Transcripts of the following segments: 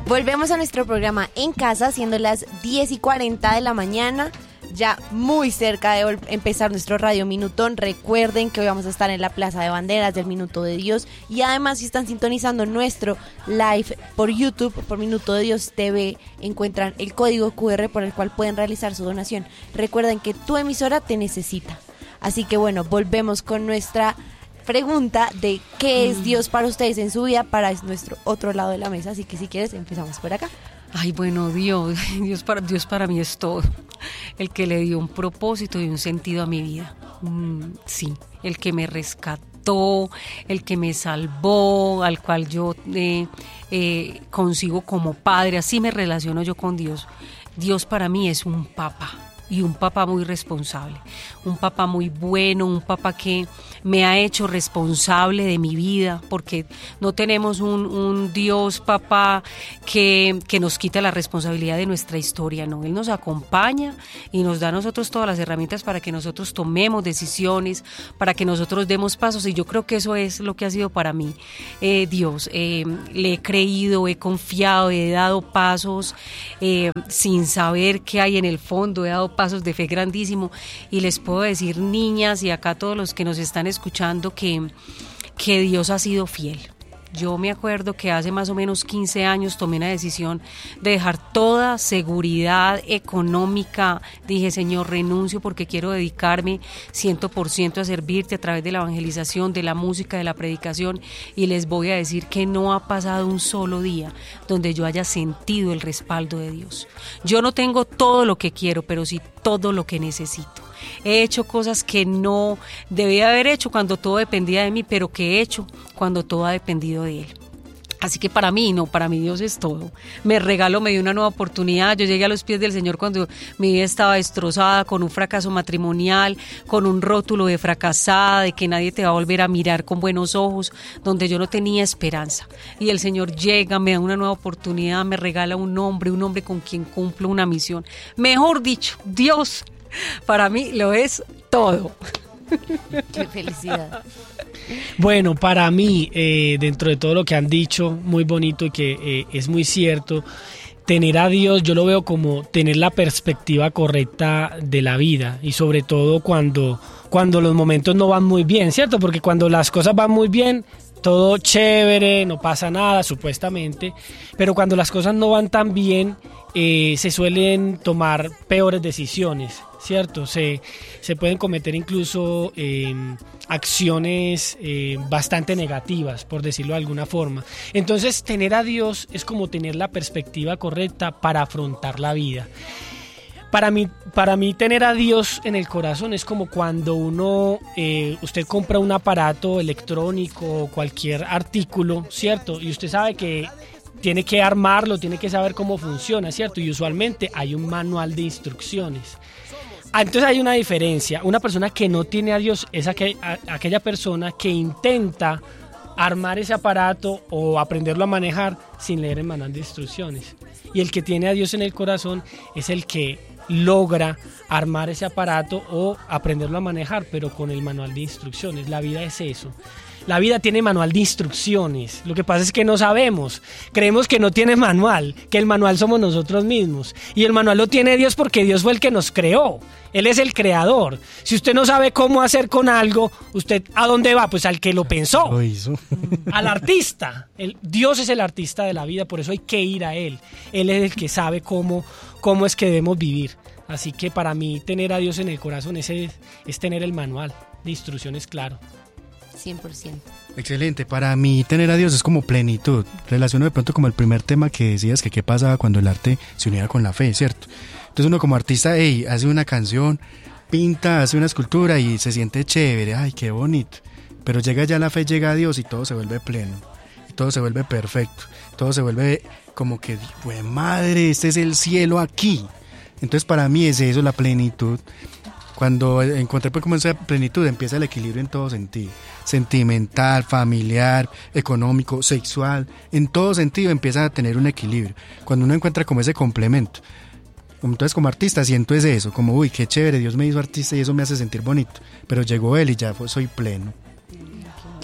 Volvemos a nuestro programa En Casa, siendo las 10:40 de la mañana, ya muy cerca de empezar nuestro Radio Minutón. Recuerden que hoy vamos a estar en la Plaza de Banderas del Minuto de Dios, y además si están sintonizando nuestro live por YouTube, por Minuto de Dios TV, encuentran el código QR por el cual pueden realizar su donación. Recuerden que tu emisora te necesita. Así que bueno, volvemos con nuestra pregunta de qué es Dios para ustedes en su vida, para nuestro otro lado de la mesa. Así que si quieres empezamos por acá. Ay, bueno, Dios para mí es todo. El que le dio un propósito y un sentido a mi vida. Sí, el que me rescató, el que me salvó, al cual yo consigo como padre. Así me relaciono yo con Dios. Dios para mí es un papá. Y un papá muy responsable, un papá muy bueno, un papá que me ha hecho responsable de mi vida, porque no tenemos un Dios papá que nos quita la responsabilidad de nuestra historia, no, Él nos acompaña y nos da a nosotros todas las herramientas para que nosotros tomemos decisiones, para que nosotros demos pasos, y yo creo que eso es lo que ha sido para mí Dios. Le he creído, he confiado, he dado pasos sin saber qué hay en el fondo, he dado pasos de fe grandísimo, y les puedo decir, niñas, y acá todos los que nos están escuchando, que Dios ha sido fiel. Yo me acuerdo que hace más o menos 15 años tomé una decisión de dejar toda seguridad económica. Dije, Señor, renuncio porque quiero dedicarme 100% a servirte a través de la evangelización, de la música, de la predicación, y les voy a decir que no ha pasado un solo día donde yo haya sentido el respaldo de Dios. Yo no tengo todo lo que quiero, pero sí todo lo que necesito. He hecho cosas que no debía haber hecho cuando todo dependía de mí, pero que he hecho cuando todo ha dependido de Él. Así que para mí Dios es todo. Me dio una nueva oportunidad. Yo llegué a los pies del Señor cuando mi vida estaba destrozada, con un fracaso matrimonial, con un rótulo de fracasada, de que nadie te va a volver a mirar con buenos ojos, donde yo no tenía esperanza. Y el Señor llega, me da una nueva oportunidad, me regala un hombre con quien cumplo una misión. Mejor dicho, Dios para mí lo es todo. Qué felicidad. Bueno, para mí, dentro de todo lo que han dicho, muy bonito y que es muy cierto, tener a Dios yo lo veo como tener la perspectiva correcta de la vida, y sobre todo cuando los momentos no van muy bien, ¿cierto? Porque cuando las cosas van muy bien, todo chévere, no pasa nada, supuestamente, pero cuando las cosas no van tan bien, se suelen tomar peores decisiones, ¿cierto? Se pueden cometer incluso acciones bastante negativas, por decirlo de alguna forma. Entonces, tener a Dios es como tener la perspectiva correcta para afrontar la vida. Para mí tener a Dios en el corazón es como cuando usted compra un aparato electrónico o cualquier artículo, ¿cierto? Y usted sabe que tiene que armarlo, tiene que saber cómo funciona, ¿cierto? Y usualmente hay un manual de instrucciones. Entonces hay una diferencia. Una persona que no tiene a Dios es aquella persona que intenta armar ese aparato o aprenderlo a manejar sin leer el manual de instrucciones. Y el que tiene a Dios en el corazón es el que logra armar ese aparato o aprenderlo a manejar, pero con el manual de instrucciones. La vida es eso. La vida tiene manual de instrucciones. Lo que pasa es que no sabemos. Creemos que no tiene manual, que el manual somos nosotros mismos. Y el manual lo tiene Dios porque Dios fue el que nos creó. Él es el creador. Si usted no sabe cómo hacer con algo, ¿usted a dónde va? Pues al que lo pensó. Lo hizo. Al artista. Dios es el artista de la vida, por eso hay que ir a Él. Él es el que sabe cómo es que debemos vivir. Así que para mí tener a Dios en el corazón es tener el manual de instrucciones claro. 100%. Excelente, para mí tener a Dios es como plenitud. Relaciono de pronto como el primer tema que decías, que qué pasaba cuando el arte se uniera con la fe, ¿cierto? Entonces uno como artista, hace una canción, pinta, hace una escultura y se siente chévere, ay, qué bonito. Pero llega ya la fe, llega a Dios y todo se vuelve pleno, y todo se vuelve perfecto, todo se vuelve como que, ¡güey, madre, este es el cielo aquí! Entonces para mí es eso, la plenitud. Cuando encontré pues como esa plenitud, empieza el equilibrio en todo sentido, sentimental, familiar, económico, sexual, en todo sentido empieza a tener un equilibrio, cuando uno encuentra como ese complemento. Entonces como artista siento es eso, como uy, qué chévere, Dios me hizo artista y eso me hace sentir bonito, pero llegó Él y ya soy pleno.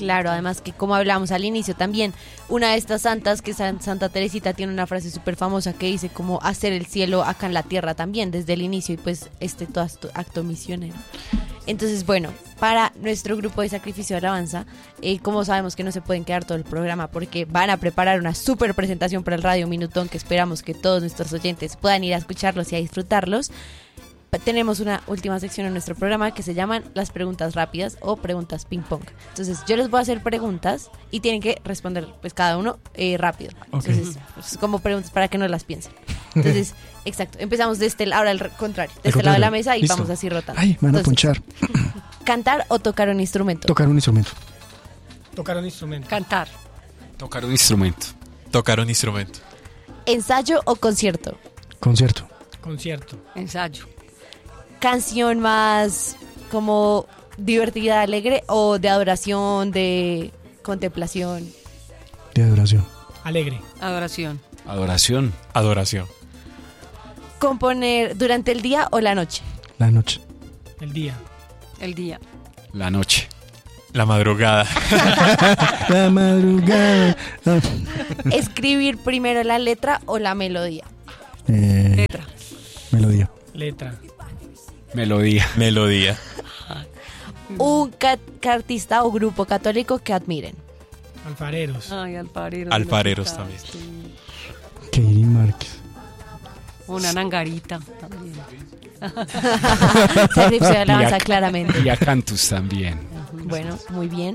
Claro, además que como hablamos al inicio también, una de estas santas, que es Santa Teresita, tiene una frase súper famosa que dice como hacer el cielo acá en la tierra también desde el inicio, y pues todo acto misionero. Entonces, bueno, para nuestro grupo de sacrificio de alabanza, como sabemos que no se pueden quedar todo el programa porque van a preparar una súper presentación para el Radio Minutón, que esperamos que todos nuestros oyentes puedan ir a escucharlos y a disfrutarlos. Tenemos una última sección en nuestro programa que se llaman las preguntas rápidas o preguntas ping pong. Entonces yo les voy a hacer preguntas y tienen que responder pues cada uno rápido. Okay. Entonces pues, como preguntas para que no las piensen. Entonces, exacto, empezamos de ahora al contrario, de este lado de la mesa y Listo. vamos así rotando. Ay, me van a Entonces, ponchar. ¿cantar o tocar un instrumento? Tocar un instrumento. Tocar un instrumento. Cantar. Tocar un instrumento. Tocar un instrumento. ¿Ensayo o concierto? Concierto. Concierto. Ensayo. ¿Canción más como divertida, alegre o de adoración, de contemplación? De adoración. Alegre. Adoración. Adoración. Adoración. ¿Componer durante el día o la noche? La noche. El día. El día. La noche. La madrugada. La madrugada. ¿Escribir primero la letra o la melodía? Letra. Melodía. Letra. Melodía. Melodía. ¿Un artista o grupo católico que admiren? Alfareros. Ay, alfareros. Alfareros me también. tocaste. Keiri Márquez. Una nangarita también. Sacrificio de alabanza, Y a- claramente. Y a Cantus también. Bueno, muy bien.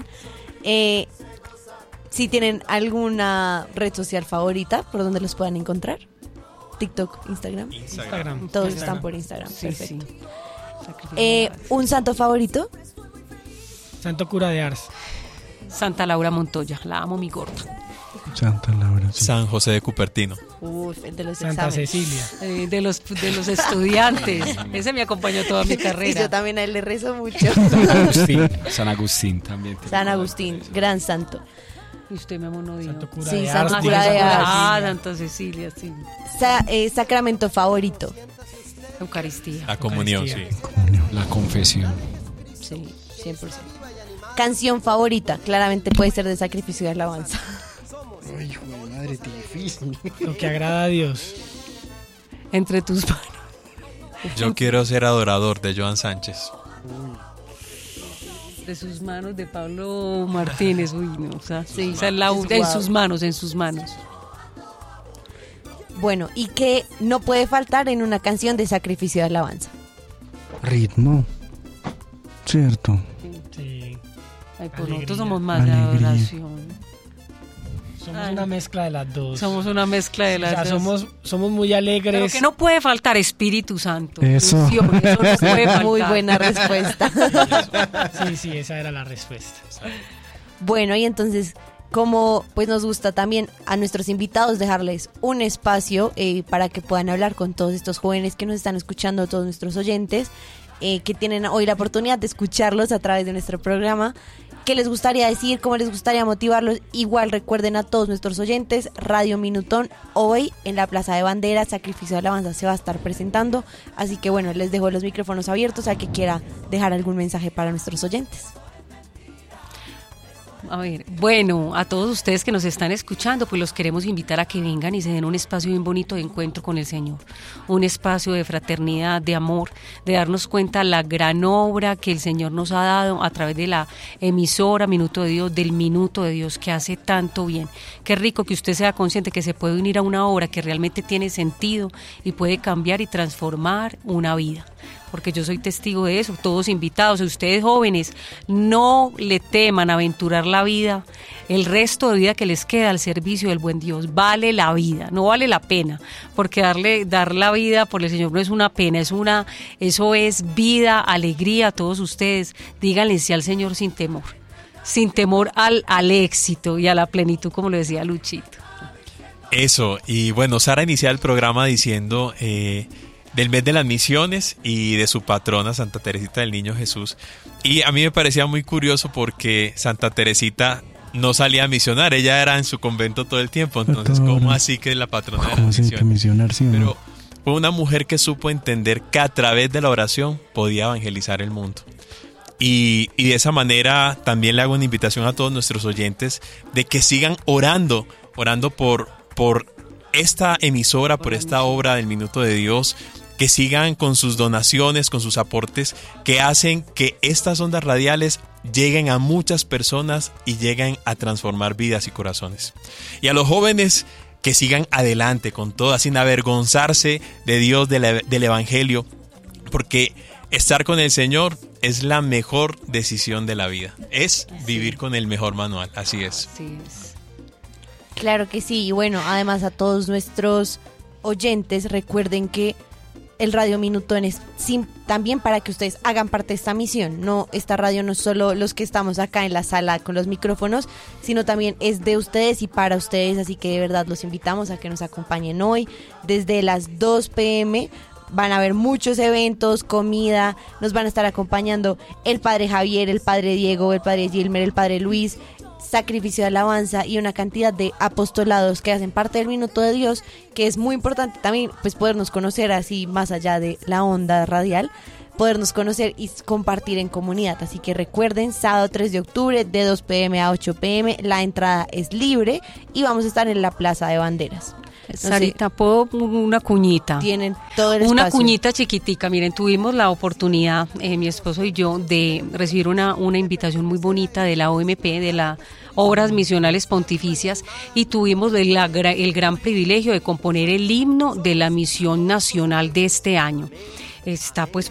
Si tienen alguna red social favorita por donde los puedan encontrar. TikTok, Instagram. Instagram. Todos Instagram. están por Instagram. Sí, Perfecto. sí. Sacrificio. ¿Un santo favorito? Santo Cura de Ars. Santa Laura Montoya. La amo, mi gorda. Santa Laura. Sí. San José de Cupertino. Uf, el de los Santa exámenes. Cecilia. De los estudiantes. Ese me acompañó toda mi Y carrera. yo también a él le rezo mucho. Agustín. San Agustín también. San Agustín, gran santo. Y usted me monodió. Santo Cura Sí, de Santo Ars. Cura de Ars. Ah, Santa Cecilia, sí. Sacramento favorito. Eucaristía. La comunión, sí. Eucaristía. Comunión. La confesión. Sí, 100%. Canción favorita, claramente puede ser de sacrificio de alabanza. Ay, hijo de madre, difícil. Lo que agrada a Dios. Entre tus manos. Yo quiero ser adorador de Joan Sánchez. De sus manos, de Pablo Martínez. Uy, no, o sea, Sí, esa es la, es en guau. sus manos, en sus manos. Bueno, ¿y qué no puede faltar en una canción de sacrificio de alabanza? Ritmo. Cierto. Sí. Ay, pues Alegría. nosotros somos más de Alegría. adoración. Somos Ay. una mezcla de las dos. Somos una mezcla de O las sea, dos. somos muy Pero alegres. que no puede faltar Espíritu Santo. Eso. Unción, eso no puede faltar. Muy buena respuesta. Sí, esa era la respuesta. Bueno, y entonces, como pues nos gusta también a nuestros invitados dejarles un espacio para que puedan hablar con todos estos jóvenes que nos están escuchando, todos nuestros oyentes, que tienen hoy la oportunidad de escucharlos a través de nuestro programa. ¿Qué les gustaría decir? ¿Cómo les gustaría motivarlos? Igual recuerden a todos nuestros oyentes, Radio Minutón hoy en la Plaza de Banderas, Sacrificio de Alabanza se va a estar presentando. Así que bueno, les dejo los micrófonos abiertos a que quiera dejar algún mensaje para nuestros oyentes. A ver, bueno, a todos ustedes que nos están escuchando, pues los queremos invitar a que vengan y se den un espacio bien bonito de encuentro con el Señor, un espacio de fraternidad, de amor, de darnos cuenta la gran obra que el Señor nos ha dado a través de la emisora Minuto de Dios, del Minuto de Dios, que hace tanto bien. Qué rico que usted sea consciente que se puede unir a una obra que realmente tiene sentido y puede cambiar y transformar una vida. Porque yo soy testigo de eso, todos invitados, ustedes jóvenes, no le teman aventurar la vida, el resto de vida que les queda al servicio del buen Dios, vale la vida, no vale la pena, porque dar la vida por el Señor no es una pena, eso es vida, alegría a todos ustedes, díganle sí al Señor sin temor al éxito y a la plenitud, como lo decía Luchito. Eso, y bueno, Sara inicia el programa diciendo del mes de las misiones y de su patrona Santa Teresita del Niño Jesús. Y a mí me parecía muy curioso porque Santa Teresita no salía a misionar, ella era en su convento todo el tiempo. Entonces, ¿cómo así que es la patrona de ¿Cómo las así que misiones? misionar, sí o no? Pero fue una mujer que supo entender que a través de la oración podía evangelizar el mundo. Y de esa manera también le hago una invitación a todos nuestros oyentes de que sigan orando por esta emisora, por esta obra del Minuto de Dios, que sigan con sus donaciones, con sus aportes, que hacen que estas ondas radiales lleguen a muchas personas y lleguen a transformar vidas y corazones. Y a los jóvenes, que sigan adelante con todo, sin avergonzarse de Dios, del Evangelio, porque estar con el Señor es la mejor decisión de la vida. Es vivir con el mejor manual, así es. Así es. Claro que sí, y bueno, además a todos nuestros oyentes, recuerden que el Radio Minutón es también para que ustedes hagan parte de esta misión. No, esta radio no es solo los que estamos acá en la sala con los micrófonos, sino también es de ustedes y para ustedes, así que de verdad los invitamos a que nos acompañen hoy desde las 2 p.m. Van a haber muchos eventos, comida, nos van a estar acompañando el Padre Javier, el Padre Diego, el Padre Gilmer, el Padre Luis, sacrificio de alabanza y una cantidad de apostolados que hacen parte del Minuto de Dios, que es muy importante también pues podernos conocer así más allá de la onda radial, podernos conocer y compartir en comunidad. Así que recuerden, sábado 3 de octubre de 2 p.m. a 8 p.m. la entrada es libre y vamos a estar en la Plaza de Banderas. Sarita, ¿puedo una cuñita? Tienen todo el espacio. Una cuñita chiquitica. Miren, tuvimos la oportunidad, mi esposo y yo, de recibir una invitación muy bonita de la OMP, de las Obras Misionales Pontificias, y tuvimos el gran privilegio de componer el himno de la misión nacional de este año. Está pues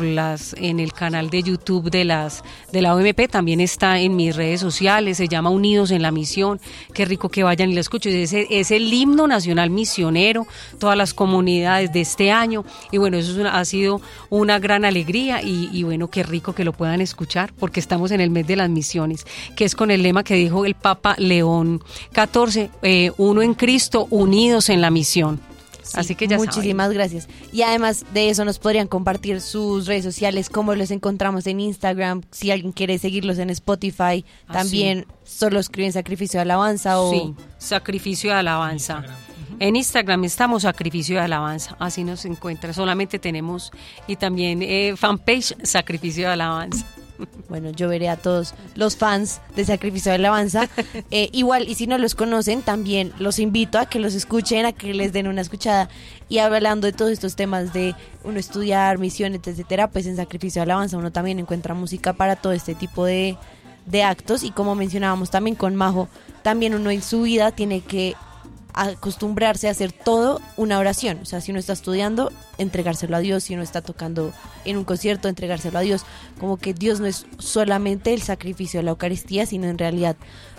en el canal de YouTube de la OMP, también está en mis redes sociales, se llama Unidos en la Misión. Qué rico que vayan y lo escuchen. Es el himno nacional misionero, todas las comunidades de este año, y bueno, eso ha sido una gran alegría, y bueno, qué rico que lo puedan escuchar, porque estamos en el mes de las misiones, que es con el lema que dijo el Papa León XIV, uno en Cristo, unidos en la misión. Sí, así que ya muchísimas saben. gracias. Y además de eso nos podrían compartir sus redes sociales, cómo los encontramos en Instagram, si alguien quiere seguirlos en Spotify, también solo escriben Sacrificio de Alabanza o... Sí, Sacrificio de Alabanza. En Instagram estamos Sacrificio de Alabanza, así nos encuentra. Solamente tenemos, y también fanpage Sacrificio de Alabanza. Bueno, yo veré a todos los fans de Sacrificio de Alabanza. Igual, y si no los conocen, también los invito a que los escuchen, a que les den una escuchada. Y hablando de todos estos temas de uno estudiar, misiones, etcétera, pues en Sacrificio de Alabanza uno también encuentra música para todo este tipo de actos. Y como mencionábamos también con Majo, también uno en su vida tiene que acostumbrarse a hacer todo una oración. O sea, si uno está estudiando, entregárselo a Dios. Si uno está tocando en un concierto, entregárselo a Dios. Como que Dios no es solamente el sacrificio de la Eucaristía, sino en realidad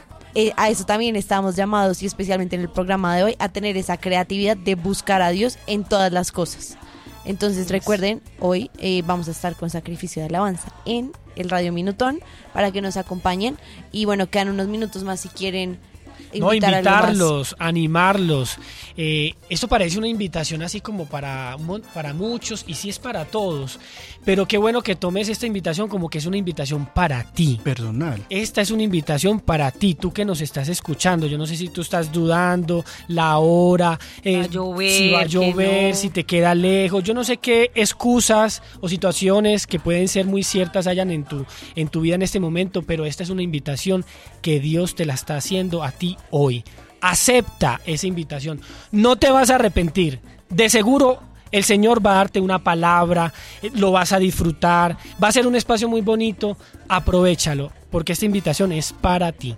a eso también estamos llamados, y especialmente en el programa de hoy, a tener esa creatividad de buscar a Dios en todas las cosas. Entonces recuerden, hoy vamos a estar con Sacrificio de Alabanza en el Radio Minutón para que nos acompañen. Y bueno, quedan unos minutos más si quieren invitarlos, animarlos. Esto parece una invitación así como para muchos, y sí es para todos, pero qué bueno que tomes esta invitación como que es una invitación para ti. Personal. Esta es una invitación para ti, tú que nos estás escuchando. Yo no sé si tú estás dudando la hora, va a llover, si va a llover, no, si te queda lejos. Yo no sé qué excusas o situaciones que pueden ser muy ciertas hayan en tu vida en este momento, pero esta es una invitación que Dios te la está haciendo a ti hoy. Acepta esa invitación, no te vas a arrepentir, de seguro el Señor va a darte una palabra, lo vas a disfrutar, va a ser un espacio muy bonito, aprovéchalo, porque esta invitación es para ti.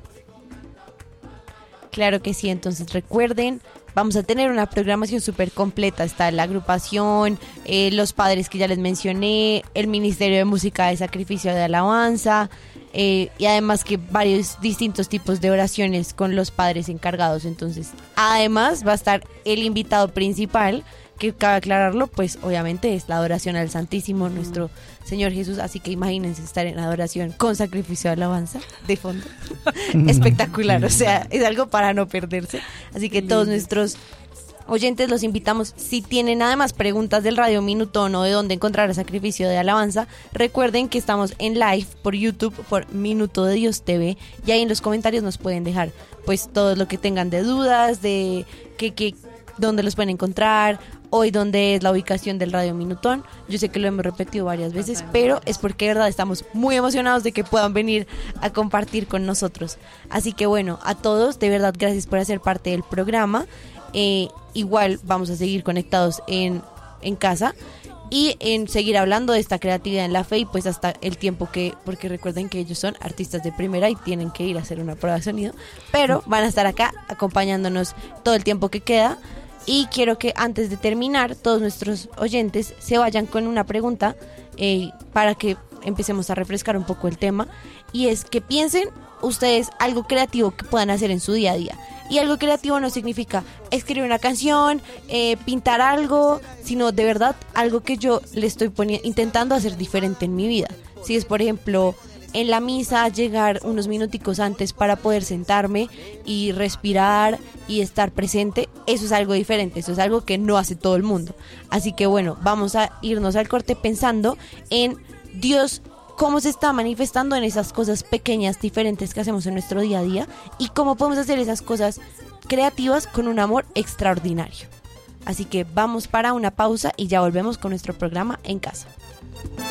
Claro que sí, entonces recuerden, vamos a tener una programación súper completa. Está la agrupación, los padres que ya les mencioné, el Ministerio de Música de Sacrificio de Alabanza, y además que varios distintos tipos de oraciones con los padres encargados. Entonces, además va a estar el invitado principal, que cabe aclararlo, pues obviamente es la adoración al Santísimo, nuestro Señor Jesús. Así que imagínense estar en adoración con Sacrificio de Alabanza de fondo. Espectacular, o sea, es algo para no perderse. Así que todos nuestros oyentes los invitamos. Si tienen además preguntas del Radio Minutón o de dónde encontrar el Sacrificio de Alabanza, recuerden que estamos en live por YouTube, por Minuto de Dios TV, y ahí en los comentarios nos pueden dejar pues todo lo que tengan de dudas, de dónde los pueden encontrar, hoy dónde es la ubicación del Radio Minutón. Yo sé que lo hemos repetido varias veces, pero es porque de verdad estamos muy emocionados de que puedan venir a compartir con nosotros. Así que bueno, a todos, de verdad, gracias por hacer parte del programa. Igual vamos a seguir conectados en casa y en seguir hablando de esta creatividad en la fe y pues hasta el tiempo porque recuerden que ellos son artistas de primera y tienen que ir a hacer una prueba de sonido, pero van a estar acá acompañándonos todo el tiempo que queda. Y quiero que antes de terminar todos nuestros oyentes se vayan con una pregunta para que empecemos a refrescar un poco el tema, y es que piensen ustedes algo creativo que puedan hacer en su día a día. Y algo creativo no significa escribir una canción, pintar algo, sino de verdad algo que yo le estoy intentando hacer diferente en mi vida. Si es, por ejemplo, en la misa llegar unos minuticos antes para poder sentarme y respirar y estar presente, eso es algo diferente, eso es algo que no hace todo el mundo. Así que bueno, vamos a irnos al corte pensando en Dios, cómo se está manifestando en esas cosas pequeñas, diferentes que hacemos en nuestro día a día, y cómo podemos hacer esas cosas creativas con un amor extraordinario. Así que vamos para una pausa y ya volvemos con nuestro programa En Casa.